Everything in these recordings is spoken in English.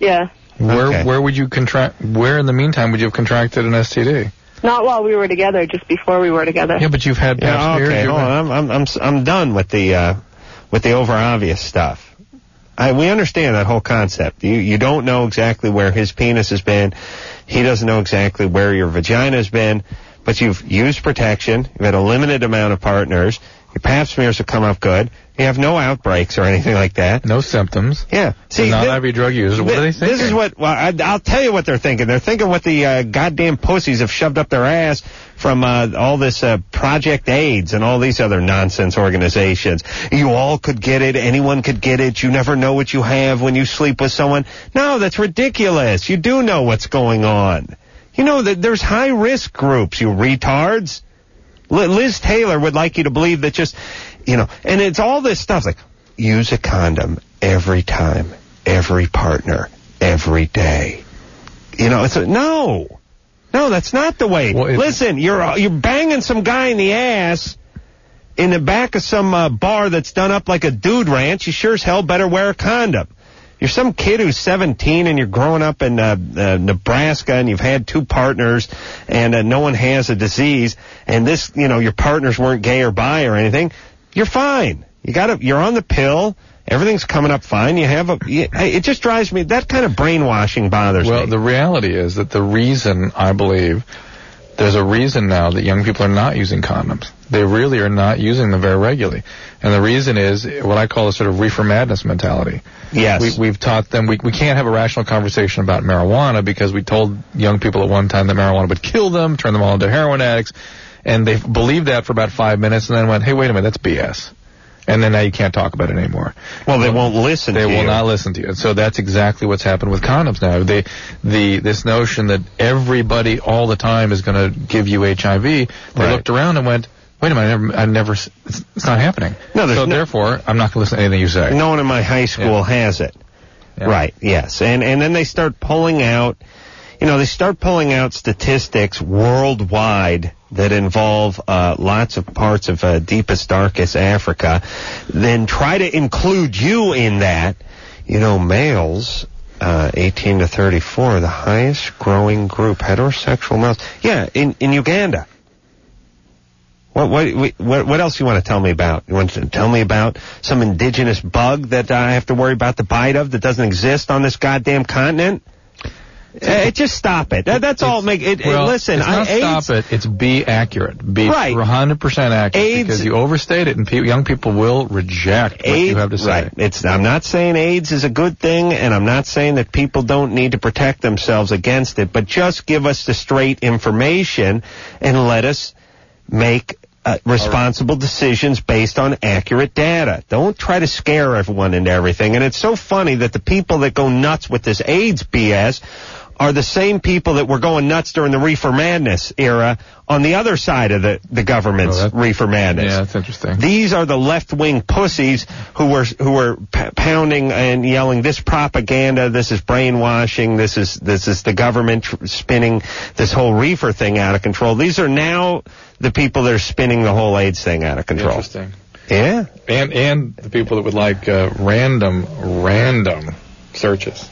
Yeah. Where would you where in the meantime would you have contracted an STD? Not while we were together, just before we were together. Yeah, but you've had pap smears. Okay, hold on. I'm done with the over obvious stuff. We understand that whole concept. You don't know exactly where his penis has been. He doesn't know exactly where your vagina has been. But you've used protection. You've had a limited amount of partners. Your pap smears have come up good. You have no outbreaks or anything like that. No symptoms. Yeah. See, non-IV drug users. What are they thinking? This is what. Well, I'll tell you what they're thinking. They're thinking what the goddamn pussies have shoved up their ass from all this Project AIDS and all these other nonsense organizations. You all could get it. Anyone could get it. You never know what you have when you sleep with someone. No, that's ridiculous. You do know what's going on. You know that there's high-risk groups, you retards. Liz Taylor would like you to believe that just, and it's all this stuff like, use a condom every time, every partner, every day. No, that's not the way. Well, listen, you're banging some guy in the ass in the back of some bar that's done up like a dude ranch. You sure as hell better wear a condom. You're some kid who's 17 and you're growing up in Nebraska and you've had 2 partners and no one has a disease and this, your partners weren't gay or bi or anything. You're fine. You're on the pill. Everything's coming up fine. It just drives me, that kind of brainwashing bothers me. Well, the reality is that the reason, I believe, there's a reason now that young people are not using condoms. They really are not using them very regularly. And the reason is what I call a sort of reefer madness mentality. Yes. We've taught them we can't have a rational conversation about marijuana because we told young people at one time that marijuana would kill them, turn them all into heroin addicts. And they believed that for about 5 minutes and then went, hey, wait a minute, that's BS. And then now you can't talk about it anymore. Well, they won't listen to you. They will not listen to you. And so that's exactly what's happened with condoms now. This notion that everybody all the time is going to give you HIV, they looked around and went, wait a minute, it's not happening. Therefore, I'm not going to listen to anything you say. No one in my high school has it. Yeah. Right, yes. And then they start pulling out, statistics worldwide that involve lots of parts of deepest, darkest Africa, then try to include you in that. Males 18 to 34, the highest growing group, heterosexual males. Yeah, in Uganda. What else you want to tell me about? You want to tell me about some indigenous bug that I have to worry about the bite of that doesn't exist on this goddamn continent? Just stop it. That's all. Listen, it's not AIDS, stop it. It's be accurate. Be 100% accurate. AIDS, because you overstate it, and young people will reject what you have to say. Right. I'm not saying AIDS is a good thing, and I'm not saying that people don't need to protect themselves against it. But just give us the straight information and let us make responsible decisions based on accurate data. Don't try to scare everyone into everything. And it's so funny that the people that go nuts with this AIDS BS are the same people that were going nuts during the reefer madness era on the other side of the government's reefer madness. Yeah, that's interesting. These are the left-wing pussies who were pounding and yelling, this propaganda, this is brainwashing, this is the government spinning this whole reefer thing out of control. These are now the people that are spinning the whole AIDS thing out of control. Interesting. Yeah. And the people that would like random searches,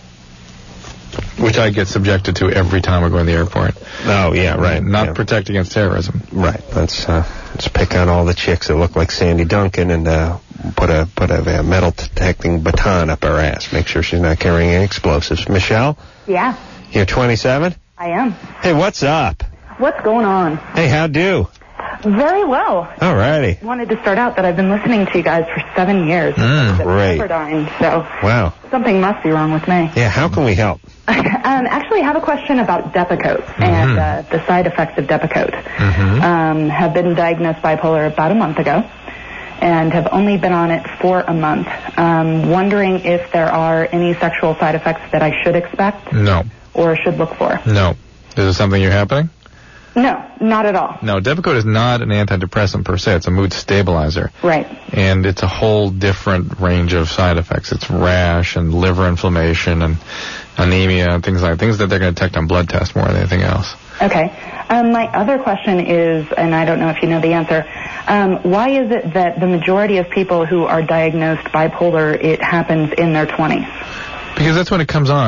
which I get subjected to every time I go in the airport. Oh, yeah, right. Not protect against terrorism. Right. Let's pick out all the chicks that look like Sandy Duncan and put a metal detecting baton up her ass. Make sure she's not carrying any explosives. Michelle? Yeah. You're 27? I am. Hey, what's up? What's going on? Hey, how do? Very well. All righty. Wanted to start out that I've been listening to you guys for 7 years. Great. Pepperdine, so wow. Something must be wrong with me. Yeah, how can we help? Actually, I have a question about Depakote and the side effects of Depakote. Have been diagnosed bipolar about a month ago and have only been on it for a month. Wondering if there are any sexual side effects that I should expect? No. Or should look for? No. Is it something you're happening? No, not at all. No, Depakote is not an antidepressant per se. It's a mood stabilizer. Right. And it's a whole different range of side effects. It's rash and liver inflammation and anemia and things that they're going to detect on blood tests more than anything else. Okay. My other question is, and I don't know if you know the answer, why is it that the majority of people who are diagnosed bipolar, it happens in their 20s? Because that's when it comes on.